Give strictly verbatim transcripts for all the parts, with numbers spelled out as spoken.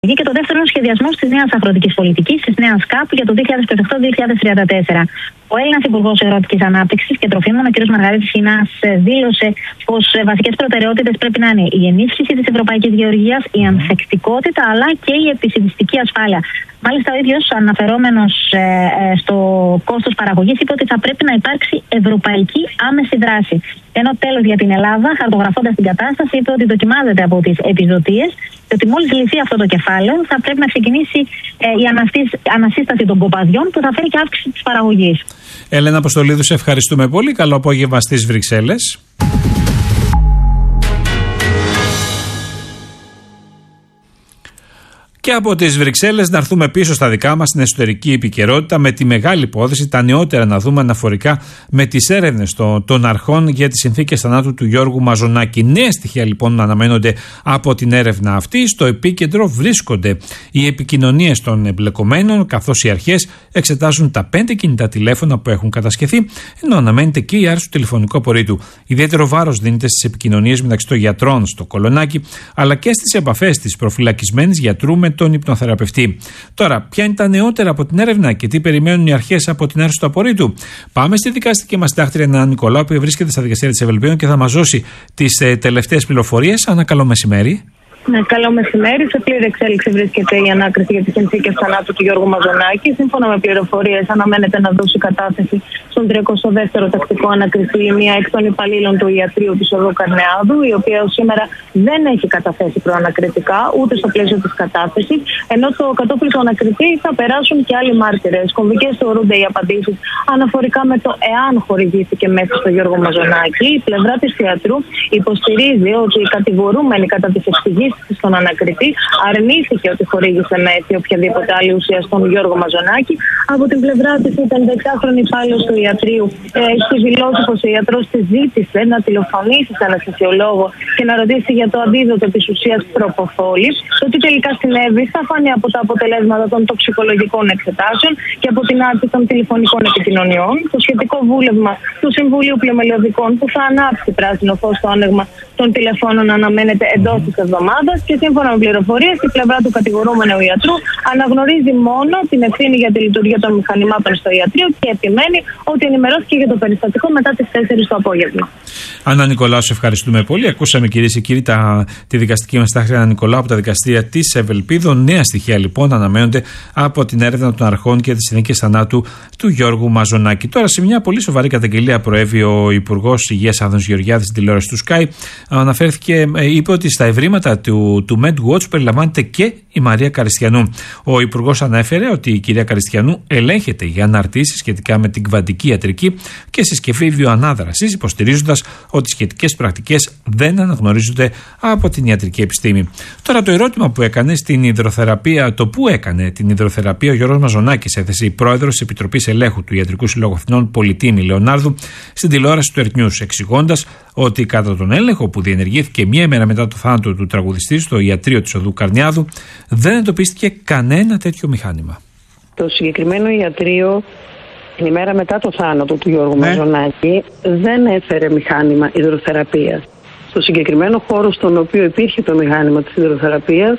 Και το δεύτερο είναι ο σχεδιασμός της νέας αγροτικής πολιτικής, της νέας ΚΑΠ για το δύο χιλιάδες είκοσι οκτώ με δύο χιλιάδες τριάντα τέσσερα. Ο Έλληνας Υπουργός Αγροτικής Ανάπτυξης και Τροφίμων, ο κ. Μαργαρίτης Χινάς, δήλωσε πως βασικές προτεραιότητες πρέπει να είναι η ενίσχυση της ευρωπαϊκής γεωργίας, η ανθεκτικότητα αλλά και η επισητιστική ασφάλεια. Μάλιστα, ο ίδιος αναφερόμενος ε, ε, στο κόστος παραγωγής είπε ότι θα πρέπει να υπάρξει ευρωπαϊκή άμεση δράση. Ενώ τέλος για την Ελλάδα, χαρτογραφώντας την κατάσταση, είπε ότι δοκιμάζεται από τις επιδοτίες και ότι μόλις λυθεί αυτό το κεφάλαιο θα πρέπει να ξεκινήσει ε, η ανασύσταση των κοπαδιών που θα φέρει και αύξηση της παραγωγής. Έλενα Αποστολίδου, σε ευχαριστούμε πολύ. Καλό απόγευμα στις Βρυξέλλες. Και από τις Βρυξέλλες να έρθουμε πίσω στα δικά μας, στην εσωτερική επικαιρότητα, με τη μεγάλη υπόθεση, τα νεότερα να δούμε αναφορικά με τις έρευνες των, των αρχών για τις συνθήκες θανάτου του Γιώργου Μαζονάκη. Νέα στοιχεία λοιπόν αναμένονται από την έρευνα αυτή. Στο επίκεντρο βρίσκονται οι επικοινωνίες των εμπλεκομένων, καθώς οι αρχές εξετάζουν τα πέντε κινητά τηλέφωνα που έχουν κατασχεθεί, ενώ αναμένεται και η άρση του τηλεφωνικού απορρίτου. Ιδιαίτερο βάρος δίνεται στις επικοινωνίες μεταξύ των γιατρών στο Κολονάκι, αλλά και στις επαφές της προφυλακισμένης γιατρού με τον υπνοθεραπευτή. Τώρα, ποια είναι τα νεότερα από την έρευνα και τι περιμένουν οι αρχές από την άρση του απορρίτου? Πάμε στη δικαστική μας συντάκτρια Ανά Νικολάου, που βρίσκεται στα δικαστήρια της Ευελπίων και θα μας δώσει τις ε, τελευταίες πληροφορίες. Ανά, καλό μεσημέρι. Ναι, καλό μεσημέρι. Σε πλήρη εξέλιξη βρίσκεται η ανάκριση για τις συνθήκες θανάτου του Γιώργου Μαζονάκη. Σύμφωνα με πληροφορίες, αναμένεται να δώσει κατάθεση στον τριακοστό δεύτερο τακτικό ανακριτή μία εκ των υπαλλήλων του ιατρείου της οδού Καρνεάδου, η οποία ως σήμερα δεν έχει καταθέσει προανακριτικά ούτε στο πλαίσιο της κατάθεσης, ενώ στο κατόπιν του ανακριτή θα περάσουν και άλλοι μάρτυρες. Κομβικές θεωρούνται οι απαντήσεις αναφορικά με το εάν χορηγήθηκε μέσα στο Γιώργο Μαζονάκη. Η πλευρά της ιατρού υποστηρίζει ότι οι κατηγορούμενοι κατά τις εξηγήσεις στον ανακριτή αρνήθηκε ότι χορήγησε μέθη οποιαδήποτε άλλη ουσία στον Γιώργο Μαζονάκη. Από την πλευρά της, η πενηνταεξάχρονη υπάλληλος του ιατρείου έχει δηλώσει πως ο ιατρός της ζήτησε να τηλεφωνήσει σε αναισθησιολόγο και να ρωτήσει για το αντίδοτο της ουσίας προποφόλη. Το τι τελικά συνέβη θα φανεί από τα αποτελέσματα των τοξικολογικών εξετάσεων και από την άρση των τηλεφωνικών επικοινωνιών. Το σχετικό βούλευμα του Συμβουλίου Πλημελιωδικών που θα ανάψει πράσινο φως στο άνοιγμα των τηλεφώνων αναμένεται εντός της εβδομάδας και σύμφωνα με πληροφορίες, η πλευρά του κατηγορούμενου ιατρού αναγνωρίζει μόνο την ευθύνη για τη λειτουργία των μηχανημάτων στο ιατρείο και επιμένει ότι ενημερώθηκε για το περιστατικό μετά τις τέσσερις το απόγευμα. Ανά Νικολάου, σε ευχαριστούμε πολύ. Ακούσαμε, κυρίες και κύριοι, τα, τη δικαστική μας τάξη Ανά Νικολάου από τα δικαστήρια της Ευελπίδων. Νέα στοιχεία λοιπόν αναμένονται από την έρευνα των αρχών και τις συνθήκες θανάτου του Γιώργου Μαζονάκη. Τώρα, σε μια πολύ σοβαρή καταγγελία προέβη ο Υπουργός Υγείας Άδωνης Γεωργιάδης στην τηλεόραση του Sky. Αναφέρθηκε, είπε ότι στα ευρήματα του, του MedWatch περιλαμβάνεται και η Μαρία Καριστιανού. Ο Υπουργός ανέφερε ότι η κυρία Καριστιανού ελέγχεται για αναρτήσεις σχετικά με την κβαντική ιατρική και συσκευή βιοανάδρασης, υποστηρίζοντας ότι οι σχετικές πρακτικές δεν αναγνωρίζονται από την ιατρική επιστήμη. Τώρα, το ερώτημα που έκανε στην υδροθεραπεία, το που έκανε την υδροθεραπεία ο Γιώργος Μαζονάκης, έθεσε η πρόεδρος της Επιτροπής Ελέγχου του Ιατρικού Συλλόγου Αθηνών, Πολιτήμη Λεωνάρδου, στην τηλεόραση του Earth News, εξηγώντας ότι κατά τον έλεγχο που διενεργήθηκε μία μέρα μετά το θάνατο του τραγουδιστή στο ιατρείο της οδού Καρνιάδου, δεν εντοπίστηκε κανένα τέτοιο μηχάνημα. Το συγκεκριμένο ιατρείο, την ημέρα μετά το θάνατο του Γιώργου ναι. Μαζονάκη, δεν έφερε μηχάνημα υδροθεραπείας. Στο συγκεκριμένο χώρο στον οποίο υπήρχε το μηχάνημα της υδροθεραπείας,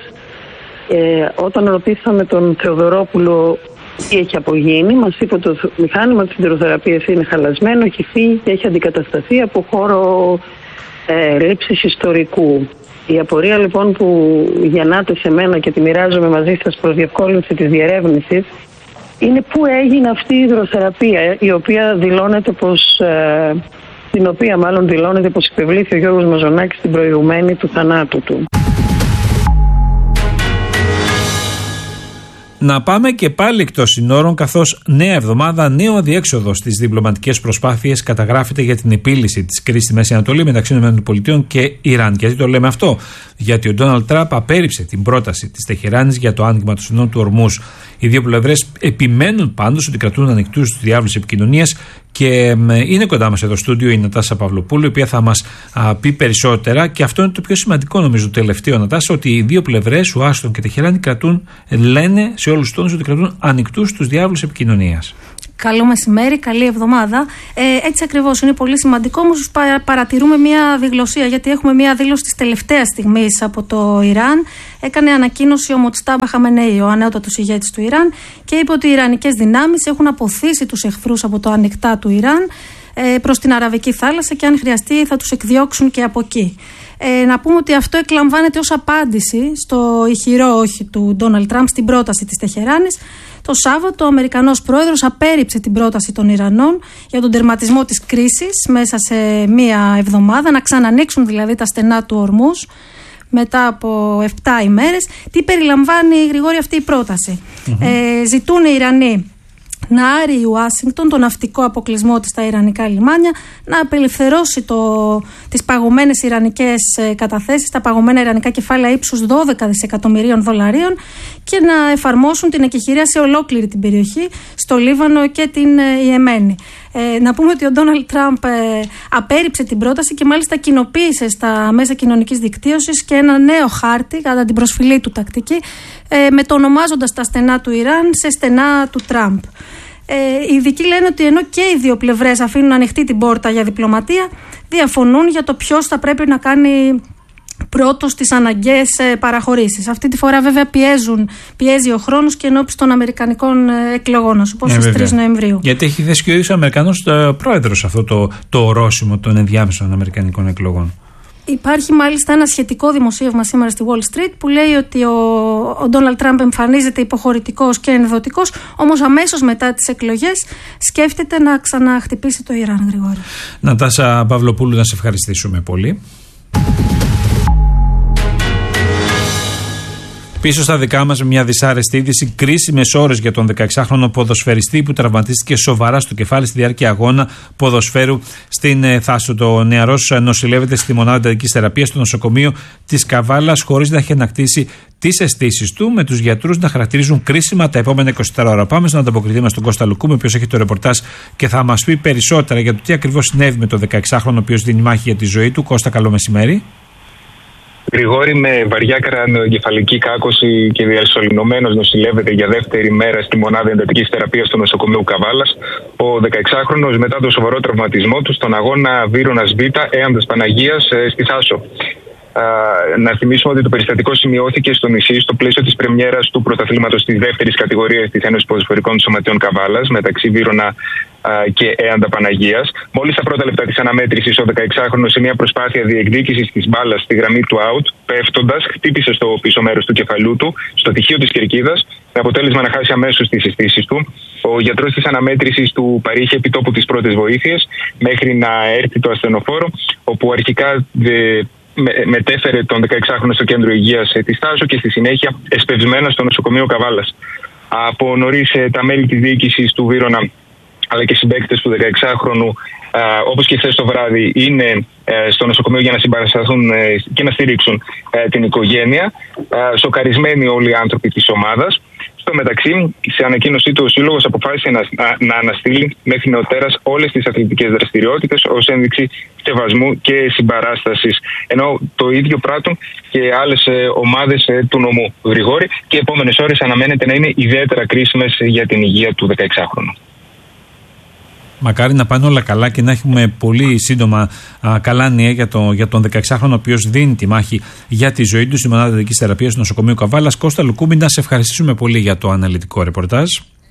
ε, όταν ρωτήσαμε τον Θεοδωρόπουλο τι έχει απογίνει, μας είπε ότι το μηχάνημα της υδροθεραπείας είναι χαλασμένο, έχει φύγει και έχει αντικατασταθεί από χώρο ε, λήψης ιστορικού. Η απορία λοιπόν που γεννάται σε μένα και τη μοιράζομαι μαζί σας προς διευκόλυνση της διερεύνησης είναι πού έγινε αυτή η υδροθεραπεία, η οποία δηλώνεται πως, ε, την οποία μάλλον δηλώνεται πως υπευλήθη ο Γιώργος Μαζονάκης στην προηγουμένη του θανάτου του. Να πάμε και πάλι εκτός συνόρων, καθώς νέα εβδομάδα, νέο αδιέξοδο στις διπλωματικές προσπάθειες καταγράφεται για την επίλυση της κρίσης στη Μέση Ανατολή μεταξύ ΗΠΑ και Ιράν. Γιατί το λέμε αυτό? Γιατί ο Ντόναλντ Τραμπ απέρριψε την πρόταση της Τεχεράνης για το άνοιγμα του στενού του Ορμούζ. Οι δύο πλευρές επιμένουν πάντως ότι κρατούν ανοιχτούς τους διάβλους επικοινωνίας και είναι κοντά μας εδώ στο στούντιο η Νατάσα Παυλοπούλου, η οποία θα μας α, πει περισσότερα. Και αυτό είναι το πιο σημαντικό, νομίζω, το τελευταίο, Νατάσα, ότι οι δύο πλευρές, Ουάσιγκτον και Τεχεράνη, κρατούν, λένε σε όλους τους τόνους ότι κρατούν ανοιχτούς τους διάβλους επικοινωνίας. Καλό μεσημέρι, καλή εβδομάδα. Ε, έτσι ακριβώς, είναι πολύ σημαντικό, όμως παρατηρούμε μια διγλωσία, γιατί έχουμε μια δήλωση της τελευταίας στιγμής από το Ιράν. Έκανε ανακοίνωση ο Μοτστάμπα Χαμενέι, ο ανώτατος ηγέτης του Ιράν, και είπε ότι οι ιρανικές δυνάμεις έχουν αποθήσει τους εχθρούς από το ανοιχτά του Ιράν ε, προς την Αραβική θάλασσα και αν χρειαστεί θα τους εκδιώξουν και από εκεί. Ε, να πούμε ότι αυτό εκλαμβάνεται ως απάντηση στο ηχηρό όχι του Ντόναλντ Τραμπ στην πρόταση της Τεχεράνης. Το Σάββατο ο Αμερικανός πρόεδρος απέρριψε την πρόταση των Ιρανών για τον τερματισμό της κρίσης μέσα σε μία εβδομάδα, να ξανανοίξουν δηλαδή τα στενά του Ορμούζ μετά από επτά ημέρες. Τι περιλαμβάνει, Γρηγόρη, αυτή η πρόταση? Mm-hmm. Ε, ζητούν οι Ιρανοί να άρει η Ουάσιγκτον το ναυτικό αποκλεισμό της στα ιρανικά λιμάνια, να απελευθερώσει το, τις παγωμένες ιρανικές καταθέσεις, τα παγωμένα ιρανικά κεφάλαια ύψους δώδεκα δισεκατομμυρίων δολαρίων και να εφαρμόσουν την εκεχηρία σε ολόκληρη την περιοχή, στο Λίβανο και την Ιεμένη. Ε, να πούμε ότι ο Ντόναλντ Τραμπ ε, απέρριψε την πρόταση και μάλιστα κοινοποίησε στα μέσα κοινωνικής δικτύωσης και ένα νέο χάρτη κατά την προσφυλή του τακτική, ε, μετονομάζοντας τα στενά του Ιράν σε στενά του Τραμπ. Ε, οι ειδικοί λένε ότι ενώ και οι δύο πλευρές αφήνουν ανοιχτή την πόρτα για διπλωματία, διαφωνούν για το ποιος θα πρέπει να κάνει πρώτος τις αναγκαίες παραχωρήσεις. Αυτή τη φορά βέβαια πιέζουν, πιέζει ο χρόνος και ενώπιση των αμερικανικών εκλογών, όπως στις τρεις Νοεμβρίου. Γιατί έχει θέσει και ο ίδιος ο Αμερικανός πρόεδρος αυτό το, το ορόσημο των ενδιάμεσων αμερικανικών εκλογών. Υπάρχει μάλιστα ένα σχετικό δημοσίευμα σήμερα στη Wall Street που λέει ότι ο Ντόναλντ Τραμπ εμφανίζεται υποχωρητικός και ενδοτικός, όμως αμέσως μετά τις εκλογές σκέφτεται να ξαναχτυπήσει το Ιράν, Γρηγόρη. Νατάσα Παυλοπούλου, να σε ευχαριστήσουμε πολύ. Πίσω στα δικά μας, μια δυσάρεστη είδηση. Κρίσιμες ώρες για τον δεκαεξάχρονο ποδοσφαιριστή που τραυματίστηκε σοβαρά στο κεφάλι στη διάρκεια αγώνα ποδοσφαίρου στην Θάσο. Το νεαρός νοσηλεύεται στη μονάδα εντατικής θεραπείας στο νοσοκομείο της Καβάλας, χωρίς να έχει ανακτήσει τις αισθήσεις του, με τους γιατρούς να χαρακτηρίζουν κρίσιμα τα επόμενα είκοσι τέσσερις ώρα. Πάμε στον ανταποκριτή μας, τον Κώστα Λουκούμη, ο οποίος έχει το ρεπορτάζ και θα μας πει περισσότερα για το τι ακριβώς συνέβη με τον δεκαεξάχρονο, ο οποίος δίνει μάχη για τη ζωή του. Κώστα, καλό μεσημέρι. Γρηγόρη, με βαριά κρανιοεγκεφαλική κάκωση και διασωληνωμένος, νοσηλεύεται για δεύτερη μέρα στη μονάδα εντατικής θεραπείας του νοσοκομείου Καβάλας. Ο δεκαεξάχρονος, μετά το σοβαρό τραυματισμό του στον αγώνα Βύρωνας Β, Έαντας Παναγίας στη Θάσο. Uh, να θυμίσουμε ότι το περιστατικό σημειώθηκε στο νησί στο πλαίσιο της πρεμιέρας του πρωταθλήματος της δεύτερης κατηγορίας της Ένωσης Ποδοσφαιρικών Σωματείων Καβάλας μεταξύ Βύρωνα uh, και Έαντα Παναγίας. Μόλις τα πρώτα λεπτά της αναμέτρησης, ο δεκαεξάχρονος σε μια προσπάθεια διεκδίκησης της μπάλας στη γραμμή του out, πέφτοντας, χτύπησε στο πίσω μέρος του κεφαλού του, στο τυχείο της κερκίδας, με αποτέλεσμα να χάσει αμέσως τις αισθήσεις του. Ο γιατρός της αναμέτρησης του παρήχε επιτόπου τις πρώτες βοήθειες μέχρι να έρθει το ασθενοφόρο, όπου αρχικά δε, με, μετέφερε τον δεκαεξάχρονο στο κέντρο υγείας της Θάσο και στη συνέχεια εσπευσμένα στο νοσοκομείο Καβάλας. Από νωρίς τα μέλη της διοίκησης του Βύρωνα αλλά και συμπαίκτες του δεκαεξάχρονου, όπως και χθες το βράδυ, είναι στο νοσοκομείο για να συμπαρασταθούν και να στηρίξουν την οικογένεια. Σοκαρισμένοι όλοι οι άνθρωποι της ομάδας. Στο μεταξύ, σε ανακοίνωσή του, ο Σύλλογος αποφάσισε να, να, να αναστείλει μέχρι νεοτέρας όλες τις αθλητικές δραστηριότητες ως ένδειξη σεβασμού και συμπαράστασης. Ενώ το ίδιο πράττουν και άλλες ε, ομάδες ε, του νομού. Γρηγόρη, και οι επόμενες ώρες αναμένεται να είναι ιδιαίτερα κρίσιμες για την υγεία του δεκαεξάχρονου. Μακάρι να πάνε όλα καλά και να έχουμε πολύ σύντομα α, καλά νέα για, το, για τον δεκαεξάχρονο, ο οποίος δίνει τη μάχη για τη ζωή του στη μονάδα εντατικής θεραπείας του νοσοκομείου Καβάλας. Κώστα Λουκούμη, να σε ευχαριστήσουμε πολύ για το αναλυτικό ρεπορτάζ.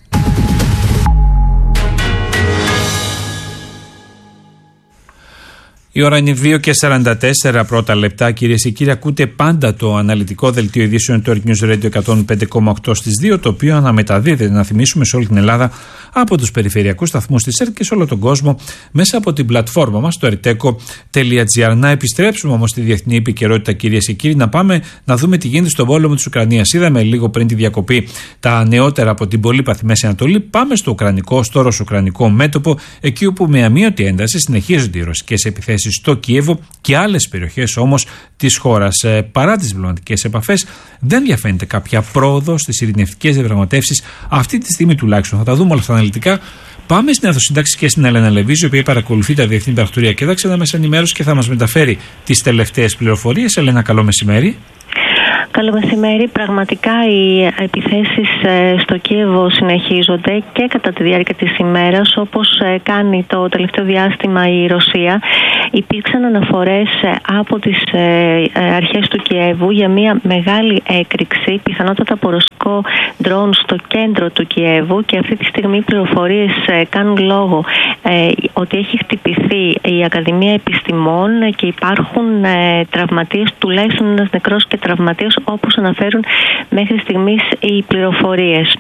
Η ώρα είναι δύο και σαράντα τέσσερα πρώτα λεπτά. Κυρίες και κύριοι, ακούτε πάντα το αναλυτικό δελτίο ειδήσεων του Earth News Radio εκατόν πέντε κόμμα οκτώ στις δύο, το οποίο αναμεταδίδεται, να θυμίσουμε, σε όλη την Ελλάδα από τους περιφερειακούς σταθμούς της ΕΡΤ και σε όλο τον κόσμο μέσα από την πλατφόρμα μας, το ερτέκο τελεία τζι άρ. Να επιστρέψουμε όμως στη διεθνή επικαιρότητα, κυρίες και κύριοι, να πάμε να δούμε τι γίνεται στον πόλεμο της Ουκρανίας. Είδαμε λίγο πριν τη διακοπή τα νεότερα από την πολύπαθη Μέση Ανατολή. Πάμε στο ουκρανικό, στο ρωσο-ουκρανικό μέτωπο, εκεί όπου με αμείωτη ένταση συνεχίζονται οι ρωσικές επιθέσεις στο Κιέβο και άλλες περιοχές όμως της χώρας. Ε, παρά τις διπλωματικές επαφές, δεν διαφαίνεται κάποια πρόοδο στις ειρηνευτικές διαπραγματεύσεις αυτή τη στιγμή τουλάχιστον. Θα τα δούμε όλα αυτά αναλυτικά. Πάμε στην Αθωσύνταξη και στην Έλενα Λεβίζη, η οποία παρακολουθεί τα διεθνή πρακτορία και τα μέσα ενημέρωση και θα μας μεταφέρει τις τελευταίες πληροφορίες. Έλενα, καλό μεσημέρι. Καλό μεσημέρι. Πραγματικά οι επιθέσεις στο Κίεβο συνεχίζονται και κατά τη διάρκεια της ημέρας, όπως κάνει το τελευταίο διάστημα η Ρωσία. Υπήρξαν αναφορές από τις αρχές του Κιέβου για μια μεγάλη έκρηξη, πιθανότατα από ρωσικό ντρόουν στο κέντρο του Κιέβου, και αυτή τη στιγμή οι πληροφορίες κάνουν λόγο ότι έχει χτυπηθεί η Ακαδημία Επιστημών και υπάρχουν τραυματίες, τουλάχιστον ένας νεκρός και τραυματίες, όπως αναφέρουν μέχρι στιγμής οι πληροφορίες.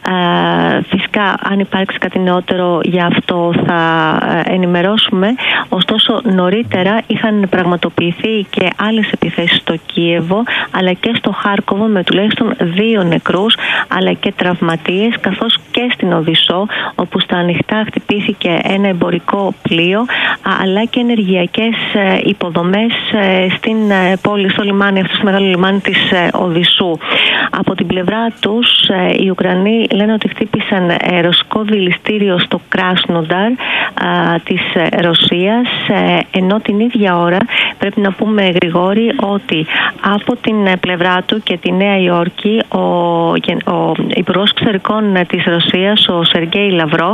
Φυσικά, αν υπάρξει κάτι νεότερο για αυτό θα ενημερώσουμε. Ωστόσο, νωρίτερα είχαν πραγματοποιηθεί και άλλες επιθέσεις στο Κίεβο, αλλά και στο Χάρκοβο, με τουλάχιστον δύο νεκρούς αλλά και τραυματίες, καθώς και στην Οδυσσό, όπου στα ανοιχτά χτυπήθηκε ένα εμπορικό πλοίο, αλλά και ενεργειακές υποδομές στην πόλη, στο λιμάνι, αυτό το μεγάλο λιμάνι της Οδυσσού. Από την πλευρά τους, οι Ουκρανοί λένε ότι χτύπησαν ρωσικό δηληστήριο στο Κράσνονταρ της Ρωσίας, ενώ την ίδια ώρα πρέπει να πούμε, Γρηγόρη, ότι από την πλευρά του και τη Νέα Υόρκη ο, ο Υπουργός Εξωτερικών της Ρωσίας, ο Σεργέη Λαυρόφ,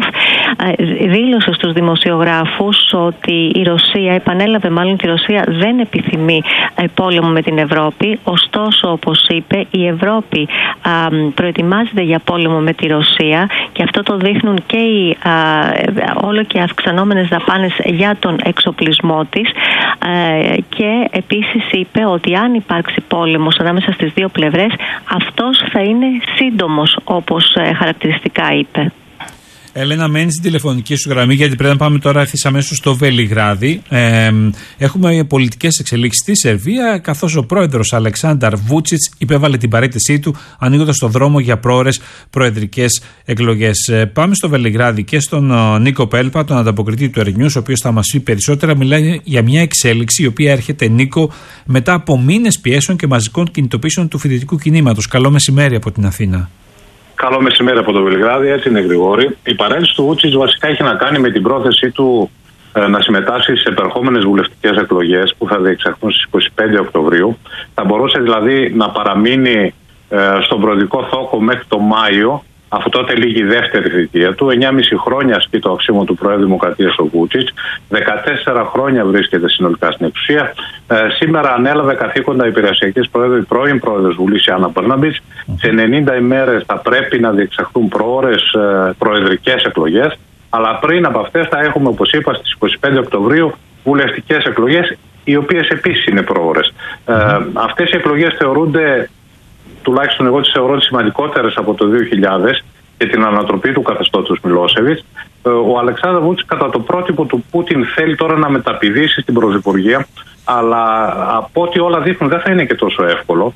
δήλωσε στους δημοσιογράφους ότι η Ρωσία, επανέλαβε μάλλον ότι η Ρωσία δεν επιθυμεί πόλεμο με την Ευρώπη. Ωστόσο, όπως είπε, η Ευρώπη α, προετοιμάζεται για πόλεμο με τη Ρωσία, και αυτό το δείχνουν και οι α, όλο και αυξανόμενες δαπάνες για τον εξοπλισμό της, α, και επίσης είπε ότι αν υπάρξει πόλεμος ανάμεσα στις δύο πλευρές, αυτός θα είναι σύντομος, όπως χαρακτηριστικά είπε. Έλενα, μένει στην τηλεφωνική σου γραμμή, γιατί πρέπει να πάμε τώρα ευθύς αμέσως στο Βελιγράδι. Ε, έχουμε πολιτικές εξελίξεις στη Σερβία, καθώς ο πρόεδρος Αλεξάνδαρ Βούτσιτς υπέβαλε την παραίτησή του, ανοίγοντας το δρόμο για πρόορες προεδρικές εκλογές. Ε, πάμε στο Βελιγράδι και στον uh, Νίκο Πέλπα, τον ανταποκριτή του Ερνιούς, ο οποίος θα μας πει περισσότερα. Μιλάει για μια εξέλιξη η οποία έρχεται, Νίκο, μετά από μήνες πιέσεων και μαζικών κινητοποιήσεων του φοιτητικού κινήματος. Καλό μεσημέρι από την Αθήνα. Καλό μεσημέρι από το Βελιγράδι, έτσι είναι, Γρηγόρη. Η παρέλυση του Βούτσιτς βασικά έχει να κάνει με την πρόθεσή του ε, να συμμετάσχει σε επερχόμενες βουλευτικές εκλογές που θα διεξαχθούν στις είκοσι πέντε Οκτωβρίου. Θα μπορούσε δηλαδή να παραμείνει ε, στον προεδρικό θόκο μέχρι το Μάιο, αφού τότε λήγει η δεύτερη θητεία του. εννιά και μισό χρόνια ασκεί το αξίωμα του Προέδρου Δημοκρατίας ο Βούτσιτς. δεκατέσσερα χρόνια βρίσκεται συνολικά στην εξουσία. Ε, σήμερα ανέλαβε καθήκοντα υπηρεσιακής πρόεδρου η πρώην πρόεδρος Βουλής, η Άννα Μπέρναμπιτς. Σε ενενήντα ημέρες θα πρέπει να διεξαχθούν προώρες ε, προεδρικές εκλογές. Αλλά πριν από αυτές θα έχουμε, όπως είπα, στις είκοσι πέντε Οκτωβρίου βουλευτικές εκλογές, οι οποίες επίσης είναι προώρες. Ε, αυτές οι εκλογές θεωρούνται, τουλάχιστον εγώ τις θεωρώ, σημαντικότερες από το δύο χιλιάδες και την ανατροπή του καθεστώτος Μιλόσεβιτς. Ο Αλεξάνδρ Βούτσιτς, κατά το πρότυπο του Πούτιν, θέλει τώρα να μεταπηδήσει στην πρωθυπουργία, αλλά από ό,τι όλα δείχνουν δεν θα είναι και τόσο εύκολο.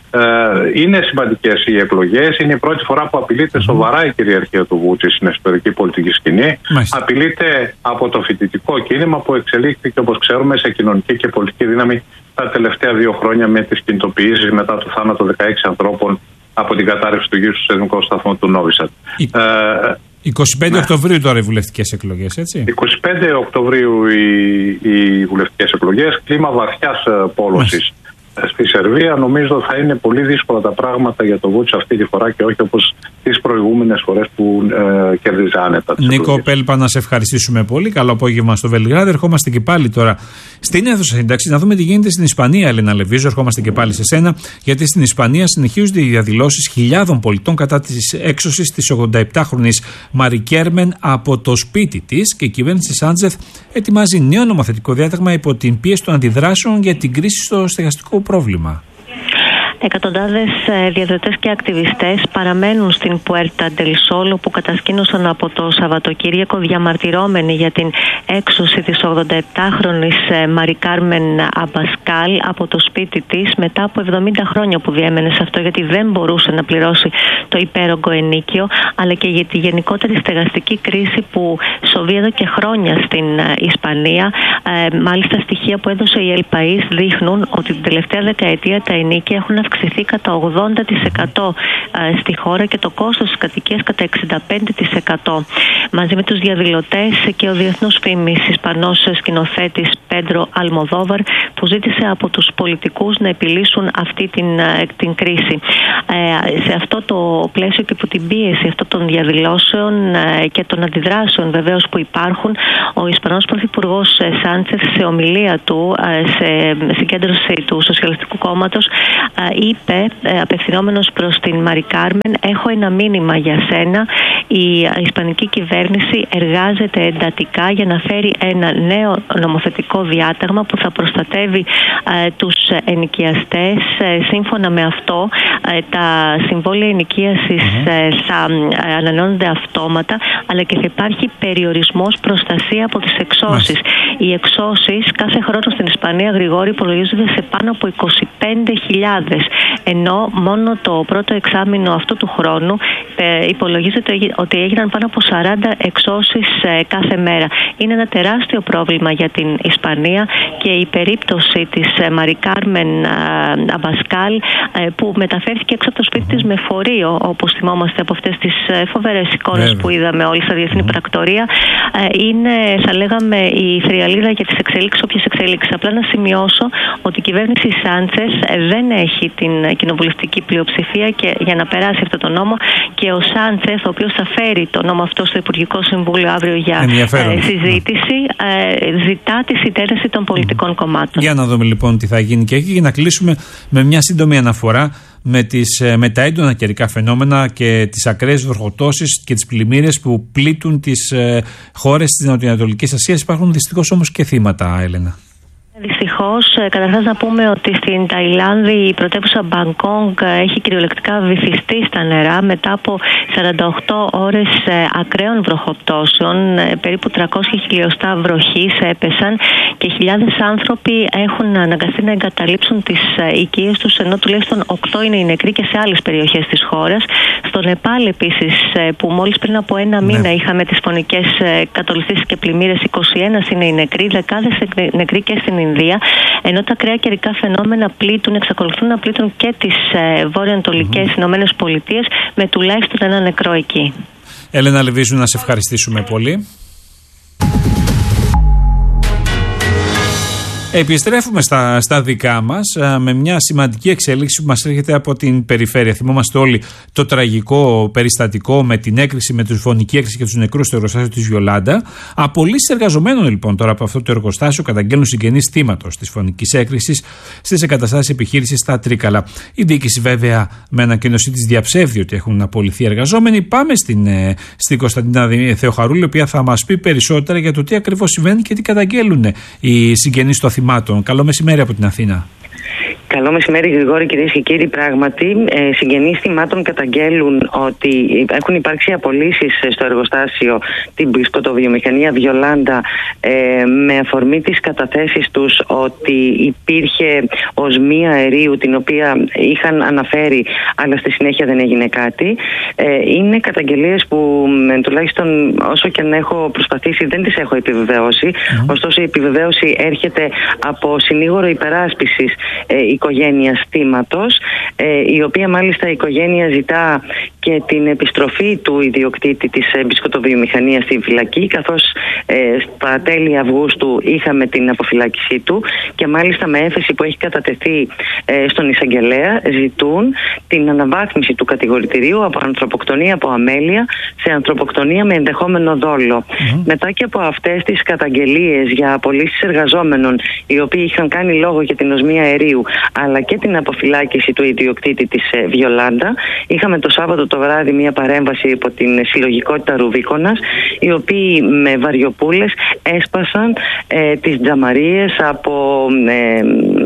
Είναι σημαντικές οι εκλογές. Είναι η πρώτη φορά που απειλείται σοβαρά η κυριαρχία του Βούτσιτς στην εσωτερική πολιτική σκηνή. Μάλιστα. Απειλείται από το φοιτητικό κίνημα που εξελίχθηκε, όπως ξέρουμε, σε κοινωνική και πολιτική δύναμη τα τελευταία δύο χρόνια με τις κινητοποιήσεις μετά το θάνατο δεκαέξι ανθρώπων από την κατάρρευση του γύρου στο Εθνικό Σταθμό του Νόβι-Σαντ. Η... Ε, είκοσι πέντε ναι. Οκτωβρίου τώρα οι βουλευτικές εκλογές, έτσι. είκοσι πέντε Οκτωβρίου οι, οι βουλευτικές εκλογές. Κλίμα βαθιάς πόλωσης στη Σερβία. Νομίζω θα είναι πολύ δύσκολα τα πράγματα για το Βούτσιτς αυτή τη φορά και όχι όπως τις προηγούμενες φορές που ε, κερδίζει άνετα. Νίκο Πέλπα, να σε ευχαριστήσουμε πολύ. Καλό απόγευμα στο Βελιγράδι. Ερχόμαστε και πάλι τώρα στην αίθουσα σύνταξη να δούμε τι γίνεται στην Ισπανία, Έλενα Λεβίζο. Ερχόμαστε και πάλι σε σένα, γιατί στην Ισπανία συνεχίζονται οι διαδηλώσεις χιλιάδων πολιτών κατά της έξωσης της ογδονταεπτάχρονης Μαρι Κέρμεν από το σπίτι της, και η κυβέρνηση Σάντζεθ ετοιμάζει νέο νομοθετικό διάταγμα υπό την πίεση των αντιδράσεων για την κρίση στο στεγαστικό πρόβλημα. Εκατοντάδες διαδηλωτές και ακτιβιστές παραμένουν στην Πουέρτα ντελ Σόλ, όπου κατασκήνωσαν από το Σαββατοκύριακο, διαμαρτυρώμενοι για την έξωση της ογδονταεπτάχρονης Μαρι Κάρμεν Αμπασκάλ από το σπίτι της μετά από εβδομήντα χρόνια που διέμενε σε αυτό, γιατί δεν μπορούσε να πληρώσει το υπέρογκο ενίκιο, αλλά και για τη γενικότερη στεγαστική κρίση που σοβεί εδώ και χρόνια στην Ισπανία. Ε, μάλιστα, στοιχεία που έδωσε η ΕΛΠΑΗΣ δείχνουν ότι την τελευταία δεκαετία τα ενίκια έχουν αυξηθεί κατά ογδόντα τοις εκατό στη χώρα και το κόστος της κατοικίας κατά εξήντα πέντε τοις εκατό. Μαζί με τους διαδηλωτές και ο διεθνούς φήμης Ισπανός σκηνοθέτης Πέντρο Αλμοδόβαρ, που ζήτησε από τους πολιτικούς να επιλύσουν αυτή την, την κρίση. Ε, σε αυτό το πλαίσιο και που την πίεση αυτών των διαδηλώσεων ε, και των αντιδράσεων βεβαίως που υπάρχουν, ο Ισπανός Πρωθυπουργός Σάντσεθ σε ομιλία του ε, σε συγκέντρωση του Σοσιαλιστικού Κόμματος ε, είπε, ε, απευθυνόμενος προς την Μαρι Κάρμεν, έχω ένα μήνυμα για σένα. Η Ισπανική κυβέρνηση εργάζεται εντατικά για να φέρει ένα νέο νομοθετικό διάταγμα που θα προστατεύει ε, τους ενοικιαστές. Ε, σύμφωνα με αυτό, ε, τα συμβόλαια ενοικίασης ε, θα ε, ανανεώνονται αυτόματα, αλλά και θα υπάρχει περιορισμός προστασία από τις εξώσεις. Οι εξώσεις κάθε χρόνο στην Ισπανία, Γρηγόρη, υπολογίζονται σε πάνω από είκοσι πέντε χιλιάδες, ενώ μόνο το πρώτο εξάμηνο αυτού του χρόνου ε, υπολογίζεται ότι έγιναν πάνω από σαράντα εξώσεις ε, κάθε μέρα. Είναι ένα τεράστιο πρόβλημα για την Ισπανία και η περίπτωση της ε, Μαρι Κάρμεν Αμπασκάλ ε, που μεταφέρθηκε έξω από το σπίτι της με φορείο, όπως θυμόμαστε από αυτές τις ε, φοβερές εικόνες που είδαμε όλοι στα διεθνή πρακτορία, ε, είναι, θα λέγαμε, η θριαλίδα για τις εξελίξεις, όποιες εξελίξεις. Απλά να σημειώσω ότι η κυβέρνηση Σάντσες δεν έχει την κοινοβουλευτική πλειοψηφία και για να περάσει αυτό το νόμο, και ο Σάντσες, ο οποίος θα φέρει το νόμο αυτό στο Υπουργικό Συμβούλιο αύριο για ε, συζήτηση, ε, ζητά τη συντέλεση των πολιτικών mm. κομμάτων. Για να δούμε λοιπόν τι θα γίνει και εκεί, για να κλείσουμε με μια σύντομη αναφορά με, τις, με τα έντονα καιρικά φαινόμενα και τις ακραίες βροχοπτώσεις και τις πλημμύρες που πλήττουν τις ε, χώρες της Νοτιοανατολικής Ασίας. Υπάρχουν δυστυχώς όμως και θύματα, Έλενα. Δυστυχώς, καταρχάς να πούμε ότι στην Ταϊλάνδη η πρωτεύουσα Μπαγκόγκ έχει κυριολεκτικά βυθιστεί στα νερά μετά από σαράντα οκτώ ώρες ακραίων βροχοπτώσεων. Περίπου τριακόσια χιλιοστά βροχής έπεσαν και χιλιάδες άνθρωποι έχουν αναγκαστεί να εγκαταλείψουν τις οικίες τους, ενώ τουλάχιστον οκτώ είναι οι νεκροί και σε άλλες περιοχές της χώρας. Στο Νεπάλ επίσης, που μόλις πριν από ένα μήνα ναι. είχαμε τις φωνικές κατολιστήσεις και πλημμύρες, είκοσι ένα είναι οι νεκροί, δεκάδες νεκροί και στην Ινδία, ενώ τα ακραία καιρικά φαινόμενα πλήττουν, εξακολουθούν να πλήττουν και τις ε, βορειοανατολικές mm-hmm. Ηνωμένες Πολιτείες, με τουλάχιστον ένα νεκρό εκεί. Έλενα Λεβίζου, να σε ευχαριστήσουμε πολύ. Επιστρέφουμε στα, στα δικά μας με μια σημαντική εξέλιξη που μας έρχεται από την περιφέρεια. Θυμόμαστε όλοι το τραγικό περιστατικό με την έκρηξη, με τη φωνική έκρηξη και τους νεκρούς στο εργοστάσιο της Βιολάντα. Απολύσεις εργαζομένων λοιπόν τώρα από αυτό το εργοστάσιο καταγγέλνουν συγγενείς θύματος της φωνικής έκρηξης στις εγκαταστάσεις επιχείρησης στα Τρίκαλα. Η διοίκηση βέβαια με ανακοίνωσή της διαψεύδει ότι έχουν απολυθεί εργαζόμενοι. Πάμε στην, στην Κωνσταντίνα Θεοχαρούλη, η οποία θα μας πει περισσότερα για το τι ακριβώς συμβαίνει και τι καταγγέλνουν οι συγγενείς των θυμάτων. Καλό μεσημέρι από την Αθήνα. Καλό μεσημέρι, Γρηγόρη, κυρίες και κύριοι. Πράγματι, ε, συγγενείς θυμάτων καταγγέλουν ότι έχουν υπάρξει απολύσεις στο εργοστάσιο, την μπισκοτοβιομηχανία Βιολάντα, ε, με αφορμή τις καταθέσεις τους ότι υπήρχε οσμία αερίου, την οποία είχαν αναφέρει, αλλά στη συνέχεια δεν έγινε κάτι. Ε, είναι καταγγελίες που ε, τουλάχιστον όσο και αν έχω προσπαθήσει δεν τις έχω επιβεβαιώσει. Mm. Ωστόσο, η επιβεβαίωση έρχεται από συνήγορο υπεράσπισης ε, οικογένειας θύματος, ε, η οποία μάλιστα η οικογένεια ζητά και την επιστροφή του ιδιοκτήτη της ε, μπισκοτοβιομηχανίας στην φυλακή, καθώς ε, στα τέλη Αυγούστου είχαμε την αποφυλάκησή του, και μάλιστα με έφεση που έχει κατατεθεί ε, στον εισαγγελέα ζητούν την αναβάθμιση του κατηγορητηρίου από ανθρωποκτονία από αμέλεια σε ανθρωποκτονία με ενδεχόμενο δόλο. Mm-hmm. Μετά και από αυτές τις καταγγελίες για απολύσεις εργαζόμενων, οι οποίοι είχαν κάνει λόγο για την οσμία αερίου αλλά και την αποφυλάκηση του ιδιοκτήτη της ε, Βιολάντα, είχαμε το Σάββατο το βράδυ μια παρέμβαση υπό την συλλογικότητα Ρουβίκονας, οι οποίοι με βαριοπούλες έσπασαν ε, τις τζαμαρίες από ε,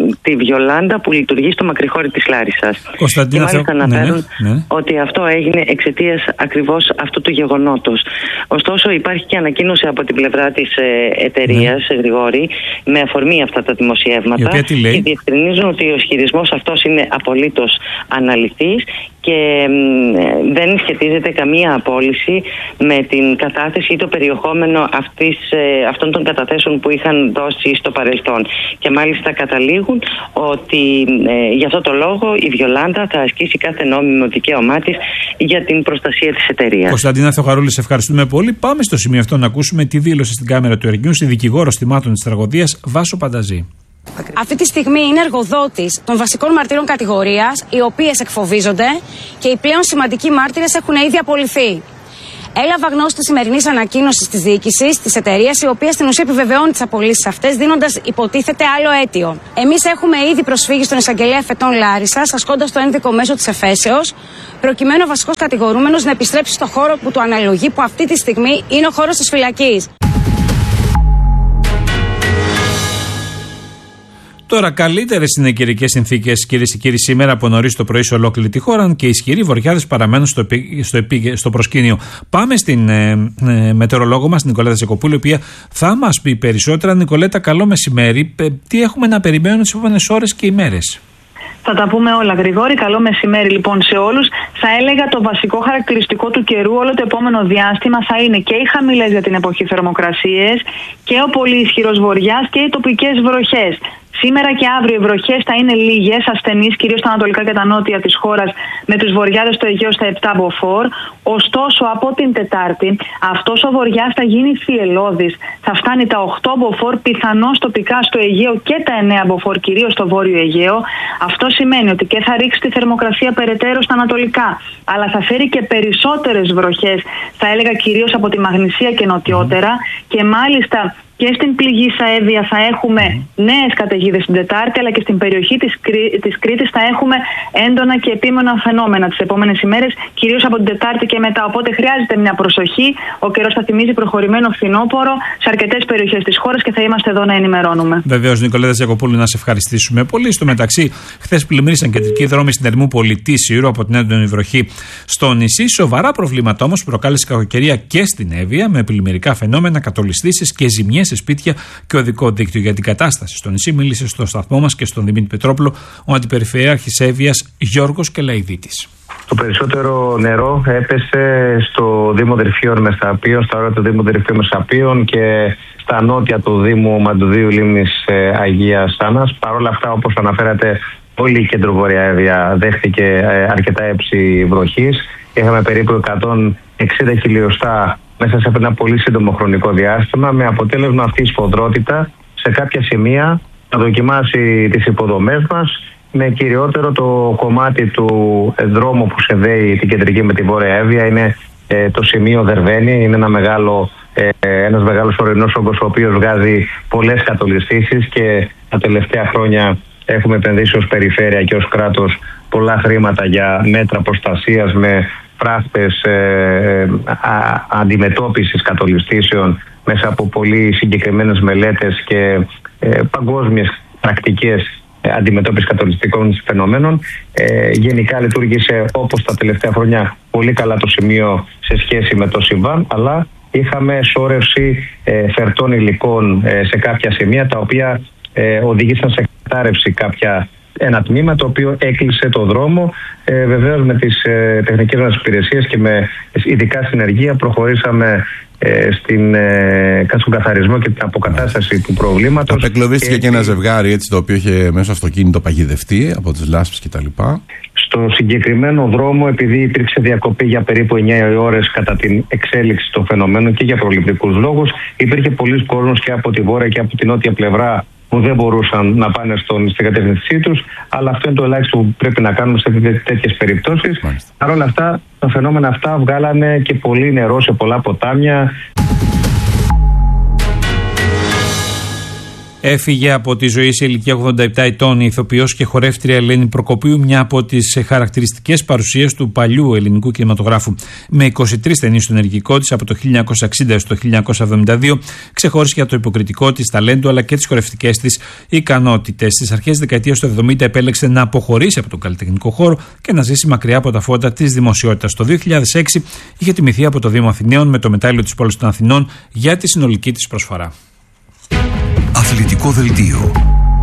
τη Βιολάντα που λειτουργεί στο μακρυχώρι της Λάρισσας. Κωνσταντίνα, και μάλιστα θα... αναφέρουν ναι, ναι. ότι αυτό έγινε εξαιτίας ακριβώς αυτού του γεγονότος. Ωστόσο υπάρχει και ανακοίνωση από την πλευρά της ε, εταιρείας, ναι. Γρηγόρη, με αφορμή αυτά τα δημοσιεύματα, και διευκρινίζουν ότι ο ισχυρισμός αυτός είναι απολύτως αναλυθής και μ, δεν σχετίζεται καμία απόλυση με την κατάθεση ή το περιεχόμενο αυτής, ε, αυτών των καταθέσεων που είχαν δώσει στο παρελθόν. Και μάλιστα καταλήγουν ότι ε, για αυτό το λόγο η Βιολάντα θα ασκήσει κάθε νόμιμο δικαίωμά της για την προστασία της εταιρείας. Κωνσταντίνα Θεοχαρούλη, σε ευχαριστούμε πολύ. Πάμε στο σημείο αυτό να ακούσουμε τη δήλωση στην κάμερα του Air News η δικηγόρος θυμάτων της τραγωδίας Βάσο Πανταζή. Αυτή τη στιγμή είναι εργοδότης των βασικών μαρτύρων κατηγορίας, οι οποίες εκφοβίζονται και οι πλέον σημαντικοί μάρτυρες έχουν ήδη απολυθεί. Έλαβα γνώση της σημερινής ανακοίνωσης της διοίκησης της εταιρείας, η οποία στην ουσία επιβεβαιώνει τις απολύσεις αυτές, δίνοντας υποτίθεται άλλο αίτιο. Εμείς έχουμε ήδη προσφύγει στον εισαγγελέα Φετών Λάρισσας, ασκώντας το ένδικο μέσο της εφέσεως, προκειμένου ο βασικός κατηγορούμενος να επιστρέψει στο χώρο που του αναλογεί, που αυτή τη στιγμή είναι ο χώρος της φυλακής. Τώρα, καλύτερες είναι οι καιρικές συνθήκες, κυρίες και κύριοι, σήμερα από νωρίς το πρωί σε ολόκληρη τη χώρα και οι ισχυροί βοριάδες παραμένουν στο, επί, στο, επί, στο προσκήνιο. Πάμε στην ε, ε, μετεωρολόγο μας, την Νικολέτα Ζεκοπούλου, η οποία θα μας πει περισσότερα. Νικολέτα, καλό μεσημέρι. Τι έχουμε να περιμένουμε τις επόμενες ώρες και ημέρες? Θα τα πούμε όλα, Γρηγόρη. Καλό μεσημέρι λοιπόν σε όλους. Θα έλεγα το βασικό χαρακτηριστικό του καιρού όλο το επόμενο διάστημα θα είναι και οι χαμηλές για την εποχή θερμοκρασίες και ο πολύ ισχυρός βοριάς και οι τοπικές βροχές. Σήμερα και αύριο οι βροχές θα είναι λίγες, ασθενείς, κυρίως στα ανατολικά και τα νότια της χώρας, με τους βοριάδες στο Αιγαίο στα επτά μποφόρ. Ωστόσο, από την Τετάρτη, αυτός ο βοριάς θα γίνει θυελλώδης. Θα φτάνει τα οκτώ μποφόρ, πιθανώς τοπικά στο Αιγαίο και τα εννέα μποφόρ, κυρίως στο βόρειο Αιγαίο. Αυτό σημαίνει ότι και θα ρίξει τη θερμοκρασία περαιτέρω στα ανατολικά, αλλά θα φέρει και περισσότερες βροχές, θα έλεγα κυρίως από τη Μαγνησία και νοτιότερα, και μάλιστα και στην πληγήσα Εύβοια θα έχουμε νέες καταιγίδες την Τετάρτη, αλλά και στην περιοχή της, Κρή, της Κρήτης θα έχουμε έντονα και επίμονα φαινόμενα τις επόμενες ημέρες, κυρίως από την Τετάρτη και μετά. Οπότε χρειάζεται μια προσοχή. Ο καιρός θα θυμίζει προχωρημένο φθινόπωρο σε αρκετές περιοχές της χώρας και θα είμαστε εδώ να ενημερώνουμε. Βεβαίως, Νικολέτα Ζεκοπούλου, να σε ευχαριστήσουμε πολύ. Στο μεταξύ, χθες πλημμύρισαν κεντρικοί δρόμοι στην Ερμούπολη τη Σύρου από την έντονη βροχή στο νησί. Σοβαρά προβλήματα όμως προκάλεσε κακοκαιρία και στην Εύβοια, με πλημμυρικά φαινόμενα, κατολιστήσεις και ζημιές σε σπίτια και οδικό δίκτυο. Για την κατάσταση στο νησί μίλησε στο σταθμό μας και στον Δημήτρη Πετρόπουλο ο Αντιπεριφερειάρχης Εύβοιας Γιώργος Κελαϊδίτης. Το περισσότερο νερό έπεσε στο Δήμο Δερφίων Μεσαπίων, στα όρια του Δήμου Δερφίων Μεσαπίων και στα νότια του Δήμου Μαντουδίου Λίμνης ε, Αγίας Άννας. Παρ' όλα αυτά, όπως αναφέρατε, όλη η κεντροβορειά Εύβοια δέχτηκε ε, αρκετά έψη βροχής. Είχαμε περίπου εκατόν εξήντα χιλιοστά μέσα σε ένα πολύ σύντομο χρονικό διάστημα, με αποτέλεσμα αυτή η σφοδρότητα σε κάποια σημεία να δοκιμάσει τις υποδομές μας, με κυριότερο το κομμάτι του δρόμου που συνδέει την κεντρική με τη βόρεια Εύβοια. Είναι ε, το σημείο Δερβαίνη, είναι ένα μεγάλο, ε, ένας μεγάλος ορεινός όγκος, ο οποίος βγάζει πολλές κατολιστήσεις και τα τελευταία χρόνια έχουμε επενδύσει ως περιφέρεια και ως κράτος πολλά χρήματα για μέτρα προστασίας με φράχτες ε, α, αντιμετώπισης κατολιστήσεων μέσα από πολύ συγκεκριμένες μελέτες και ε, παγκόσμιες πρακτικές ε, αντιμετώπισης κατολιστικών φαινομένων. Ε, γενικά λειτουργήσε όπως τα τελευταία χρόνια πολύ καλά το σημείο σε σχέση με το συμβάν, αλλά είχαμε σώρευση ε, φερτών υλικών ε, σε κάποια σημεία, τα οποία ε, οδήγησαν σε κατάρρευση κάποια ένα τμήμα, το οποίο έκλεισε το δρόμο. Ε, βεβαίως με τις ε, τεχνικές μας υπηρεσίες και με ειδικά συνεργεία προχωρήσαμε ε, στην, ε, στον καθαρισμό και την αποκατάσταση του προβλήματος. Απεκλωβίστηκε και, και ένα ζευγάρι, έτσι, το οποίο είχε μέσα αυτοκίνητο παγιδευτεί από τις λάσπες κτλ. Στο συγκεκριμένο δρόμο, επειδή υπήρξε διακοπή για περίπου εννιά ώρες κατά την εξέλιξη των φαινομένων και για προληπτικούς λόγους, υπήρχε πολλοί κόσμος και από τη βόρεια και από την νότια πλευρά που δεν μπορούσαν να πάνε στον, στην κατεύθυνσή τους, αλλά αυτό είναι το ελάχιστο που πρέπει να κάνουμε σε τέτοιες περιπτώσεις. Παρ' όλα αυτά, τα φαινόμενα αυτά βγάλανε και πολύ νερό σε πολλά ποτάμια. Έφυγε από τη ζωή σε ηλικία ογδόντα επτά ετών η ηθοποιός και χορεύτρια Ελένη Προκοπίου, μια από τις χαρακτηριστικές παρουσίες του παλιού ελληνικού κινηματογράφου. Με είκοσι τρεις ταινίες στο ενεργικό της από το χίλια εννιακόσια εξήντα έως το χίλια εννιακόσια εβδομήντα δύο, ξεχώρισε για το υποκριτικό της ταλέντο αλλά και τις χορευτικές της ικανότητες. Στις αρχές της δεκαετίας του εβδομήντα επέλεξε να αποχωρήσει από τον καλλιτεχνικό χώρο και να ζήσει μακριά από τα φώτα της δημοσιότητας. Το δύο χιλιάδες έξι είχε τιμηθεί από το Δήμο Αθηναίων με το μετάλλιο της πόλης των Αθηνών για τη συνολική της προσφορά. Αθλητικό δελτίο.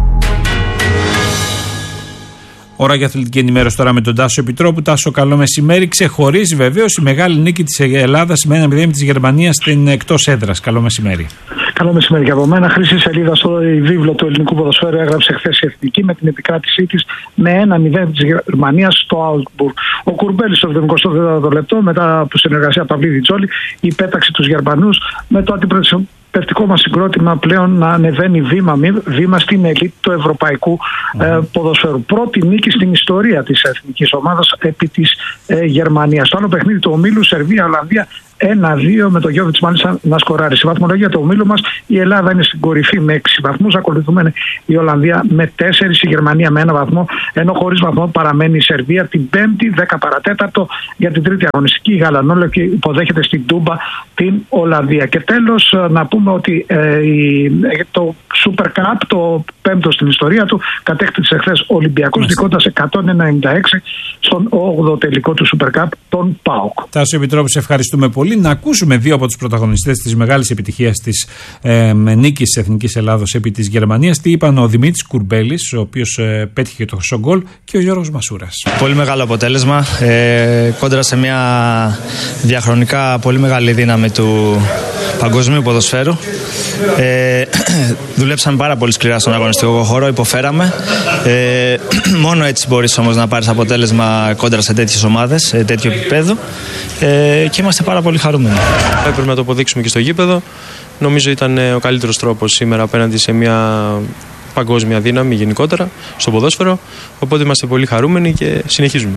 Ώρα για αθλητική ενημέρωση τώρα με τον Τάσο Επιτρόπου. Τάσο, καλό μεσημέρι. Ξεχωρίζει βεβαίως η μεγάλη νίκη της Ελλάδας με ένα μηδέν της Γερμανίας στην εκτός έδρας. Καλό μεσημέρι. Καλό μεσημέρι και από μένα. Χρυσή σελίδα στο βίβλο του ελληνικού ποδοσφαίρου έγραψε χθες η Εθνική με την επικράτησή της με ένα μηδέν της Γερμανίας στο Augsburg. Ο Κουρμπέλης στο εβδομηκοστό τέταρτο λεπτό, μετά από συνεργασία Παυλίδη Τζόλη, υπέταξε τους Γερμανούς με το αντιπροσωπευτικό μας συγκρότημα πλέον να ανεβαίνει βήμα, βήμα στην ελίτ του ευρωπαϊκού mm. ε, ποδοσφαίρου. Πρώτη νίκη στην ιστορία της εθνικής ομάδας επί της ε, Γερμανίας. Το άλλο παιχνίδι του ομίλου, Σερβία-Ολλανδία ένα δύο, με το Γιώβιτς μάλιστα να σκοράρει. Στη βαθμολογία του ομίλου μας η Ελλάδα είναι στην κορυφή με έξι βαθμούς, ακολουθούμενη η Ολλανδία με τέσσερις, η Γερμανία με ένα βαθμό, ενώ χωρίς βαθμό παραμένει η Σερβία την πέμπτη, δέκα παρατέταρτο για την τρίτη αγωνιστική. Η Γαλανόλευκη υποδέχεται στην Τούμπα την Ολλανδία. Και τέλος να πούμε ότι ε, η, το Super Cup, το πέμπτο στην ιστορία του, κατέκτησε εχθές ο Ολυμπιακός, νικώντας εκατόν ενενήντα έξι στον όγδοο τελικό του Super Cup, τον ΠΑΟΚ. Τάσο Επιτρόπου, σε ευχαριστούμε πολύ. Να ακούσουμε δύο από τους πρωταγωνιστές της μεγάλης επιτυχίας της ε, νίκης της Εθνικής Ελλάδος επί της Γερμανίας. Τι είπαν ο Δημήτρης Κουρμπέλης, ο οποίος ε, πέτυχε το χρυσό γκολ, και ο Γιώργος Μασούρας. Πολύ μεγάλο αποτέλεσμα. Ε, κόντρα σε μια διαχρονικά πολύ μεγάλη δύναμη του παγκοσμίου ποδοσφαίρου. Ε, δουλέψαμε πάρα πολύ σκληρά στον αγωνιστικό χώρο, υποφέραμε. Ε, μόνο έτσι μπορείς όμως να πάρεις αποτέλεσμα κόντρα σε τέτοιες ομάδες, σε τέτοιο επίπεδο. Ε, και είμαστε πάρα πολύ χαρούμενοι. Έπρεπε να το αποδείξουμε και στο γήπεδο. Νομίζω ήταν ο καλύτερος τρόπος σήμερα απέναντι σε μια παγκόσμια δύναμη γενικότερα στο ποδόσφαιρο. Οπότε είμαστε πολύ χαρούμενοι και συνεχίζουμε.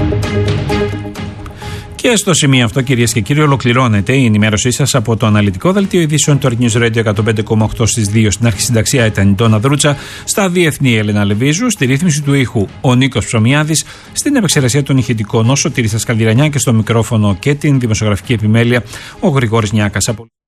Και στο σημείο αυτό, κυρίες και κύριοι, ολοκληρώνεται η ενημέρωσή σας από το αναλυτικό δελτίο ειδήσεων του News Radio εκατόν πέντε κόμμα οκτώ στις δύο. Στην αρχισυνταξία ήταν η Ντόνα Δρούτσα, στα διεθνή Έλενα Λεβίζου, στη ρύθμιση του ήχου ο Νίκος Ψωμιάδης, στην επεξεργασία των ηχητικών ο Σωτήρης Σκαλδιρανιά και στο μικρόφωνο και την δημοσιογραφική επιμέλεια ο Γρηγόρης Νιάκας.